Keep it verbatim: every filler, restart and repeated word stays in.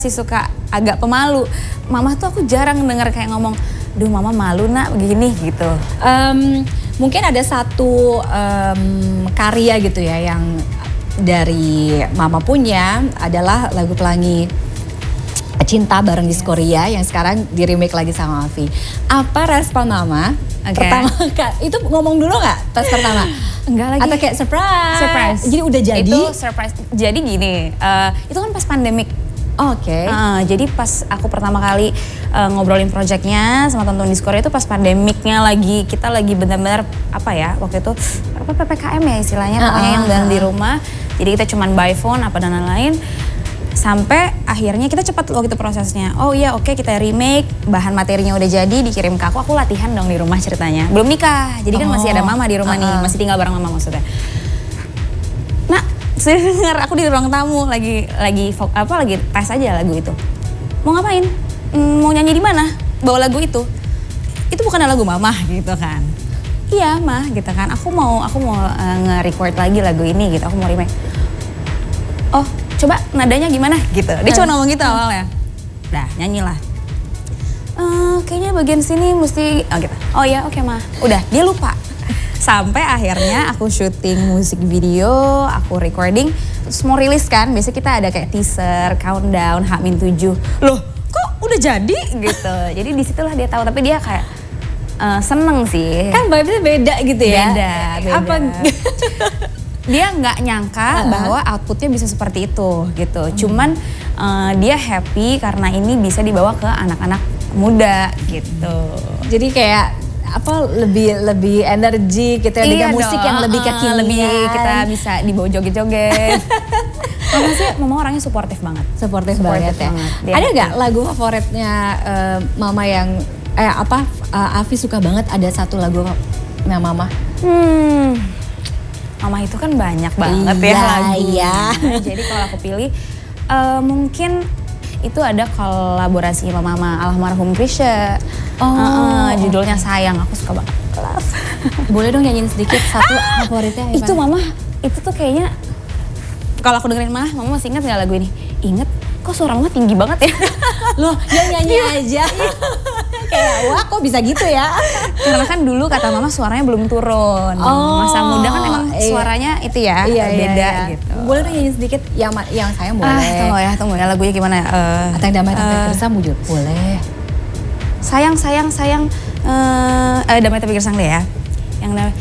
sih suka agak pemalu. Mama tuh aku jarang denger kayak ngomong, duh mama malu nak begini gitu. Um, mungkin ada satu um, karya gitu ya yang dari mama punya adalah lagu Pelangi Cinta bareng di Korea yang sekarang di remake lagi sama Afi. Apa respon mama? Okay. Pertama itu ngomong dulu nggak pas pertama? Enggak lagi. Atau kayak surprise? Surprise. Jadi udah jadi? Itu surprise. Jadi gini, uh, itu kan pas pandemik. Oke. Okay. Uh, jadi pas aku pertama kali uh, ngobrolin projectnya sama teman-teman di Korea itu pas pandemiknya lagi, kita lagi benar-benar apa ya waktu itu apa P P K M ya istilahnya, uh, pokoknya yang dalam di rumah. Jadi kita cuman by phone apa dan lain-lain. Sampai akhirnya kita cepat waktu itu prosesnya. Oh iya oke okay, kita remake, bahan materinya udah jadi, dikirim ke aku, aku latihan dong di rumah ceritanya. Belum nikah, jadi kan oh. masih ada mama di rumah uh -uh. nih, masih tinggal bareng mama maksudnya. Nah, saya dengar aku di ruang tamu lagi lagi apa lagi tes aja lagu itu. Mau ngapain? Mau nyanyi di mana? Bawa lagu itu. Itu bukan lagu mama gitu kan. Iya mah gitu kan. Aku mau aku mau uh, nge-record lagi lagu ini gitu. Aku mau remake. Oh, coba nadanya gimana gitu. Dia cuma ngomong gitu awalnya. Dah, nyanyilah. Uh, kayaknya bagian sini mesti oh gitu. Oh ya, oke okay, mah. Udah, dia lupa. Sampai akhirnya aku syuting musik video, aku recording, terus mau rilis kan. Biasanya kita ada kayak teaser, countdown, H minus tujuh. Loh, kok udah jadi gitu. Jadi disitulah dia tahu, tapi dia kayak uh, seneng sih. Kan vibes-nya beda gitu ya. Beda, beda. Apa dia nggak nyangka uh -huh. bahwa outputnya bisa seperti itu gitu. Hmm. Cuman uh, dia happy karena ini bisa dibawa ke anak-anak muda gitu. Jadi kayak apa lebih lebih energi gitu ya, dengan musik yang lebih kekinian. Uh, lebih kita bisa dibawa joget-joget. Mama sih, mama orangnya suportif banget. Suportif banget ya. Banget. Ada nggak lagu favoritnya uh, mama yang eh apa uh, Afi suka banget, ada satu lagu yang mama? Hmm. Mama itu kan banyak banget iya, ya lagu. Iya. Jadi kalau aku pilih uh, mungkin itu ada kolaborasi sama mama almarhum Krisya. Oh. Uh, uh, judulnya Sayang, aku suka banget. Love. Boleh dong nyanyiin sedikit satu ah, favoritnya? Itu mama, itu tuh kayaknya kalau aku dengerin mama, mama masih ingat nggak lagu ini? Ingat? Kok suara mama tinggi banget ya? Loh, yang nyanyi aja. Kayak wah kok bisa gitu ya? Karena kan dulu kata mama suaranya belum turun. Oh, masa muda kan emang iya. suaranya itu ya iya, beda iya, iya. gitu. Boleh dong nyanyi sedikit yang yang sayang boleh. Ah, tunggu ya, tunggu ya lagunya gimana? Uh, Atau yang damai tapi uh, gersam wujud boleh. Sayang sayang sayang uh, uh, damai tapi gersang deh ya. Yang damai.